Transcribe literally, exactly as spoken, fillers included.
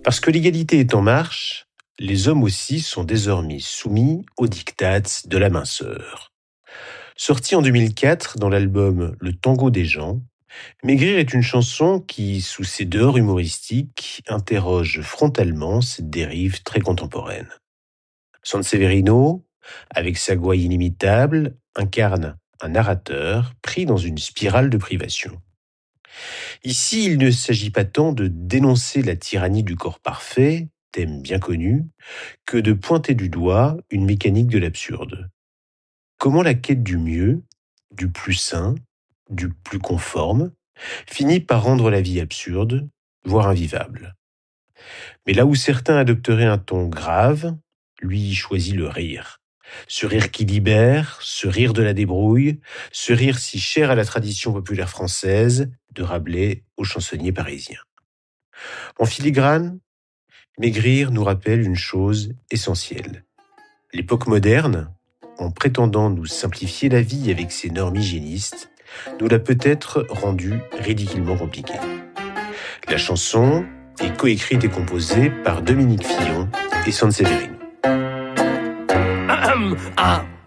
Parce que l'égalité est en marche, les hommes aussi sont désormais soumis aux diktats de la minceur. Sorti en deux mille quatre dans l'album Le Tango des gens, Maigrir est une chanson qui, sous ses dehors humoristiques, interroge frontalement cette dérive très contemporaine. Sanseverino, avec sa gouaille inimitable, incarne un narrateur pris dans une spirale de privation. Ici, il ne s'agit pas tant de dénoncer la tyrannie du corps parfait, thème bien connu, que de pointer du doigt une mécanique de l'absurde. Comment la quête du mieux, du plus sain, du plus conforme, finit par rendre la vie absurde, voire invivable. Mais là où certains adopteraient un ton grave, lui choisit le rire. Ce rire qui libère, ce rire de la débrouille, ce rire si cher à la tradition populaire française, de Rabelais au chansonnier parisien. En filigrane, Maigrir nous rappelle une chose essentielle. L'époque moderne, en prétendant nous simplifier la vie avec ses normes hygiénistes, nous l'a peut-être rendue ridiculement compliquée. La chanson est coécrite et composée par Dominique Fillon et Sanseverino. Ah, ah.